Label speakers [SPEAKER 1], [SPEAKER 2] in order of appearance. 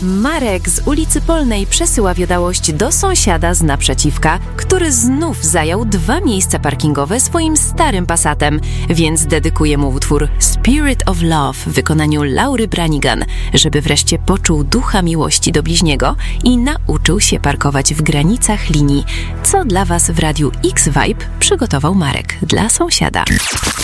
[SPEAKER 1] Marek z ulicy Polnej przesyła wiadomość do sąsiada z naprzeciwka, który znów zajął 2 miejsca parkingowe swoim starym Passatem, więc dedykuje mu utwór Spirit of Love w wykonaniu Laury Branigan, żeby wreszcie poczuł ducha miłości do bliźniego i nauczył się parkować w granicach linii, co dla Was w Radiu X Vibe przygotował Marek dla sąsiada.